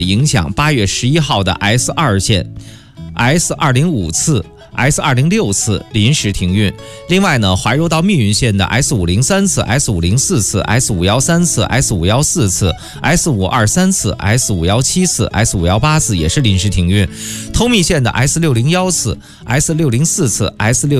影响8月11号的 S2 线、S205次、S206次临时停运。另外呢，怀柔到密云线的 S503次、S504次、S513次、S514次、S523次、S517次、S518次也是临时停运。通密线的 S601次、S604次、S6